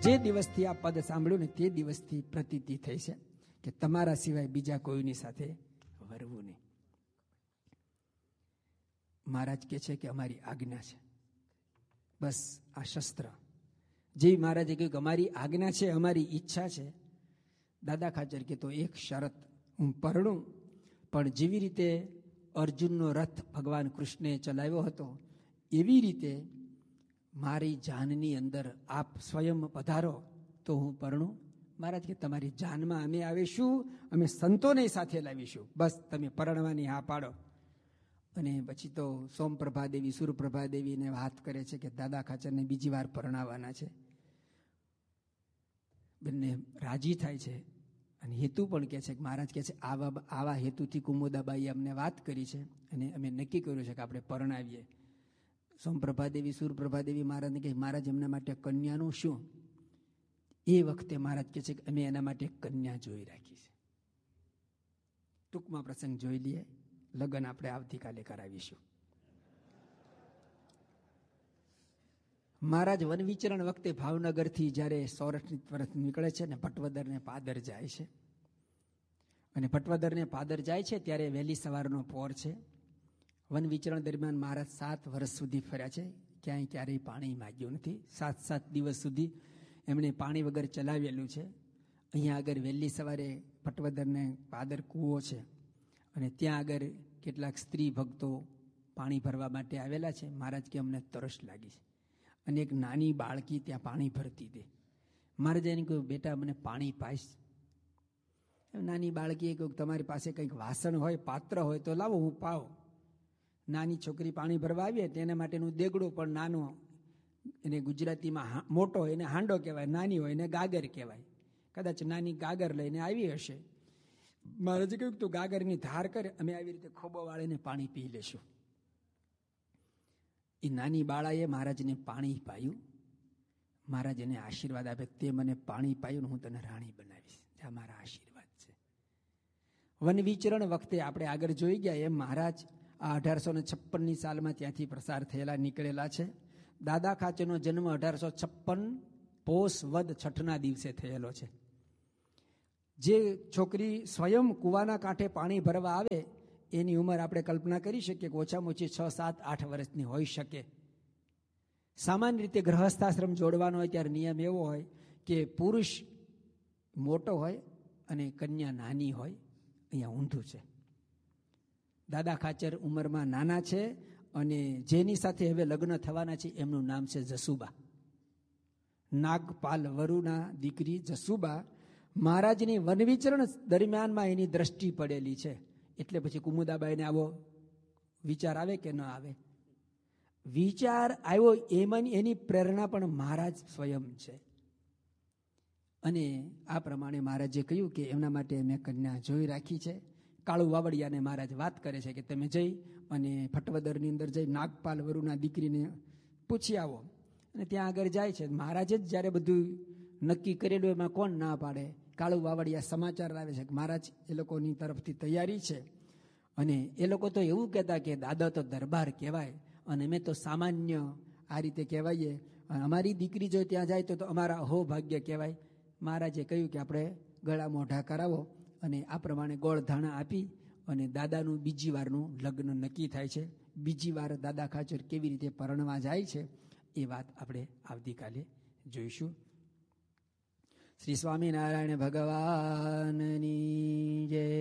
જે દિવસથી આ પદ સાંભળ્યું ને તે દિવસથી પ્રતીતિ થઈ છે કે તમારા સિવાય બીજા કોઈની સાથે વરવું નહીં. મહારાજ કહે છે કે અમારી આજ્ઞા છે, બસ આ શસ્ત્ર. જે મહારાજે કહ્યું કે અમારી આજ્ઞા છે, અમારી ઈચ્છા છે. દાદા ખાચર કે તો એક શરત, હું પરણું પણ જેવી રીતે અર્જુનનો રથ ભગવાન કૃષ્ણે ચલાવ્યો હતો એવી રીતે મારી જાનની અંદર આપ સ્વયં પધારો તો હું પરણું. મહારાજ કે તમારી જાનમાં અમે આવીશું, અમે સંતોને સાથે લાવીશું, બસ તમે પરણવાની હા પાડો. અને પછી તો સોમપ્રભા દેવી, સુરપ્રભા દેવીને વાત કરે છે કે દાદા ખાચરને બીજી વાર પરણાવવાના છે. બંને રાજી થાય છે અને હેતુ પણ કહે છે કે મહારાજ કહે છે આવા હેતુથી કુમુદાબાઈએ અમને વાત કરી છે અને અમે નક્કી કર્યું છે કે આપણે પરણાવીએ. સોમપ્રભા દેવી, સુરપ્રભા દેવી મહારાજને કહે મહારાજ એમના માટે કન્યાનું શું? એ વખતે મહારાજ કહે છે કે અમે એના માટે કન્યા જોઈ રાખી છે. ટૂંકમાં પ્રસંગ જોઈ લઈએ, લગ્ન આપણે આવતીકાલે કરાવીશું. મહારાજ વન વિચરણ વખતે ભાવનગરથી જ્યારે સૌરાષ્ટ્રની તરફ નીકળે છે ને પટવદરને પાદર જાય છે, અને પટવદરને પાદર જાય છે ત્યારે વહેલી સવારનો પોર છે. વન વિચરણ દરમિયાન મહારાજ 7 વર્ષ સુધી ફર્યા છે, ક્યારેય પાણી માગ્યું નથી. 7 દિવસ સુધી એમણે પાણી વગર ચલાવેલું છે. અહીંયા આગળ વહેલી સવારે પટવદરને પાદર કૂવો છે અને ત્યાં આગળ કેટલાક સ્ત્રી ભક્તો પાણી ભરવા માટે આવેલા છે. મહારાજ કે અમને તરસ લાગી છે, અને એક નાની બાળકી ત્યાં પાણી ભરતી હતી. મહારાજે એને કહ્યું બેટા મને પાણી પાઈશ? નાની બાળકીએ કહ્યું તમારી પાસે કંઈક વાસણ હોય, પાત્ર હોય તો લાવો, હું પાવ. નાની છોકરી પાણી ભરવા આવીએ તેના માટેનું દેગડું પણ નાનું, એને ગુજરાતીમાં મોટો હોય એને હાંડો કહેવાય, નાની હોય એને ગાગર કહેવાય. કદાચ નાની ગાગર લઈને આવી હશે. મહારાજે કહ્યું તું ગાગરની ધાર કરે, અમે આવી રીતે ખોબો વાળીને પાણી પી લેશું. એ નાની બાળાએ મહારાજને પાણી પાયું. મહારાજ એને આશીર્વાદ આપે, તે મને પાણી પાયું, હું તને રાણી બનાવીશ. આ મારા આશીર્વાદ છે. વન વિચરણ વખતે આપણે આગળ જોઈ ગયા એમ મહારાજ આ 1856ની સાલમાં ત્યાંથી પ્રસાર થયેલા, નીકળેલા છે. દાદા ખાચરનો જન્મ 1856 પોષ વદ 6ના દિવસે થયેલો છે. જે છોકરી સ્વયં કૂવાના કાંઠે પાણી ભરવા આવે એની ઉંમર આપણે કલ્પના કરી શકીએ કે ઓછામાં ઓછી 6, 7, 8 વર્ષની હોઈ શકે. સામાન્ય રીતે ગૃહસ્થાશ્રમ જોડવાનો હોય ત્યારે નિયમ એવો હોય કે પુરુષ મોટો હોય અને કન્યા નાની હોય. અહીંયા ઊંધું છે. દાદા ખાચર ઉંમરમાં નાના છે અને જેની સાથે હવે લગ્ન થવાના છે એમનું નામ છે જસુબા. નાગપાલ વરુના દીકરી જસુબા. મહારાજની વનવિચરણ દરમિયાનમાં એની દ્રષ્ટિ પડેલી છે. એટલે પછી કુમુદાબાઈને આવો વિચાર આવે કે ન આવે? વિચાર આવ્યો એમાં એની પ્રેરણા પણ મહારાજ સ્વયં છે. અને આ પ્રમાણે મહારાજે કહ્યું કે એમના માટે મેં કન્યા જોઈ રાખી છે. કાળુ વાવડિયાને મહારાજ વાત કરે છે કે તમે જઈ અને ફટવદરની અંદર જઈ નાગપાલ વરુના દીકરીને પૂછી આવો. અને ત્યાં આગળ જાય છે. મહારાજે જ જ્યારે બધું નક્કી કરેલું એમાં કોણ ના પાડે? કાળુ વાવડિયા સમાચાર લાવે છે કે મહારાજ એ લોકોની તરફથી તૈયારી છે. અને એ લોકો તો એવું કહેતા કે દાદા તો દરબાર કહેવાય અને અમે તો સામાન્ય આ રીતે કહેવાઈએ. અમારી દીકરી જો ત્યાં જાય તો અમારા અહોભાગ્ય કહેવાય. મહારાજે કહ્યું કે આપણે ગળા મોઢા કરાવો, અને આ પ્રમાણે ગોળ ધાણા આપી અને દાદાનું બીજી વારનું લગ્ન નક્કી થાય છે. બીજી વાર દાદા ખાચર કેવી રીતે પરણવા જાય છે એ વાત આપણે આવતીકાલે જોઈશું. શ્રી સ્વામિનારાયણ ભગવાનની જય.